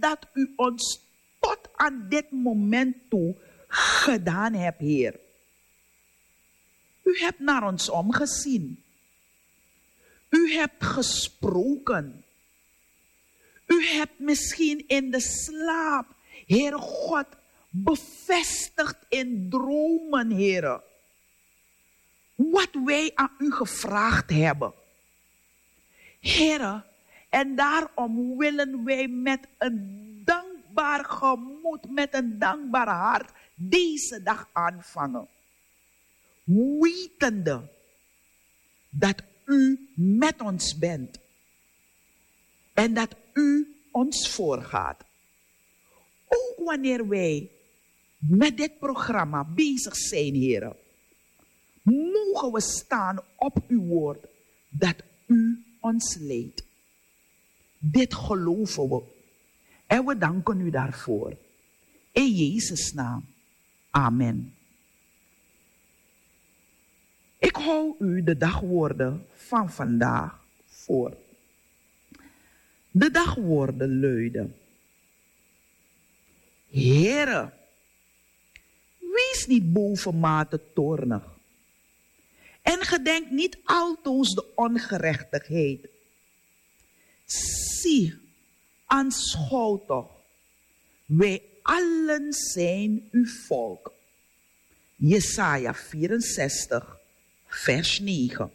dat u ons tot aan dit moment toe gedaan hebt, Heer. U hebt naar ons omgezien. U hebt gesproken. U hebt misschien in de slaap, Heere God, bevestigd in dromen, Heere, wat wij aan u gevraagd hebben. Heere, en daarom willen wij met een dankbaar gemoed, met een dankbaar hart deze dag aanvangen. Wetende dat u met ons bent. En dat u ons voorgaat. Ook wanneer wij met dit programma bezig zijn, Heer, mogen we staan op uw woord dat u ons leidt. Dit geloven we. En we danken u daarvoor. In Jezus' naam. Amen. Ik hou u de dagwoorden van vandaag voor. De dagwoorden luiden: Heere, wees niet bovenmate toornig en gedenk niet altoos de ongerechtigheid. Zie, aanschouw toch, wij allen zijn uw volk. Jesaja 64, vers 9.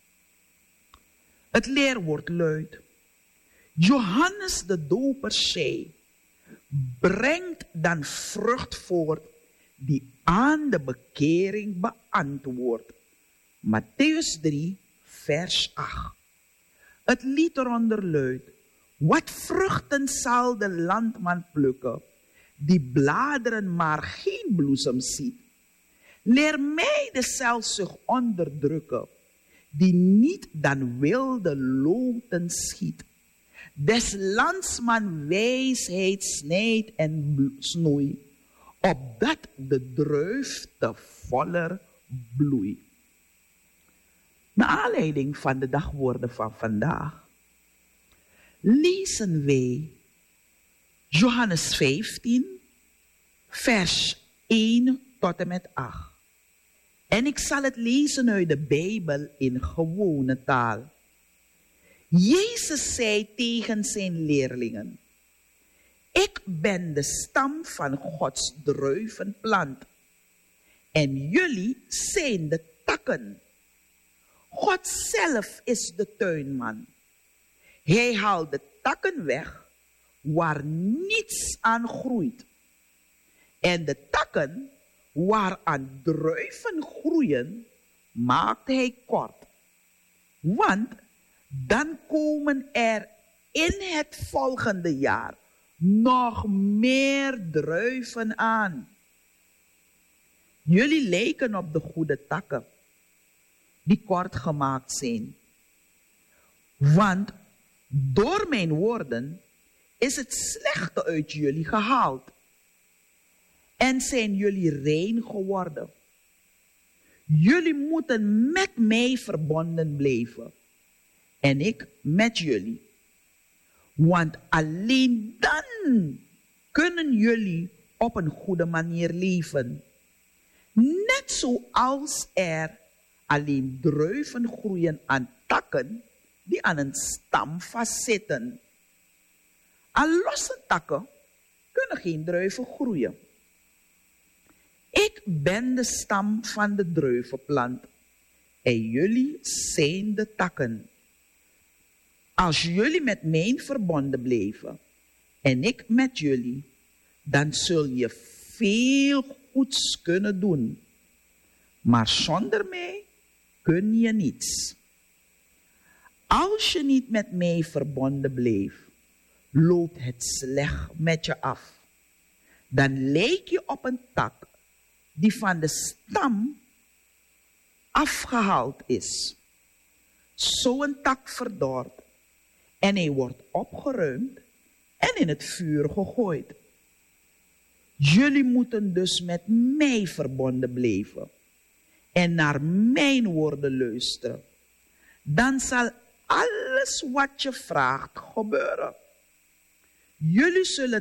Het leerwoord luidt: Johannes de Doper zei, brengt dan vrucht voort die aan de bekering beantwoordt. Mattheüs 3, vers 8. Het lied eronder luidt: wat vruchten zal de landman plukken, die bladeren maar geen bloesem ziet. Leer mij de zelfzucht onderdrukken, die niet dan wilde loten schiet. Des landsman wijsheid snijdt en snoeit, opdat de druif te voller bloeit. Naar aanleiding van de dagwoorden van vandaag lezen wij Johannes 15, vers 1 tot en met 8. En ik zal het lezen uit de Bijbel in gewone taal. Jezus zei tegen zijn leerlingen: ik ben de stam van Gods druivenplant en jullie zijn de takken. God zelf is de tuinman. Hij haalt de takken weg waar niets aan groeit. En de takken waaraan druiven groeien, maakt hij kort. Want dan komen er in het volgende jaar nog meer druiven aan. Jullie lijken op de goede takken die kort gemaakt zijn. Want door mijn woorden is het slechte uit jullie gehaald. En zijn jullie rein geworden. Jullie moeten met mij verbonden blijven. En ik met jullie. Want alleen dan kunnen jullie op een goede manier leven. Net zoals er alleen druiven groeien aan takken die aan een stam vastzitten. Aan losse takken kunnen geen druiven groeien. Ik ben de stam van de druivenplant en jullie zijn de takken. Als jullie met mij verbonden blijven en ik met jullie, dan zul je veel goeds kunnen doen. Maar zonder mij kun je niets. Als je niet met mij verbonden blijft, loopt het slecht met je af. Dan lijk je op een tak die van de stam afgehaald is. Zo'n tak verdort en hij wordt opgeruimd en in het vuur gegooid. Jullie moeten dus met mij verbonden blijven en naar mijn woorden luisteren. Dan zal alles wat je vraagt gebeuren. Jullie zullen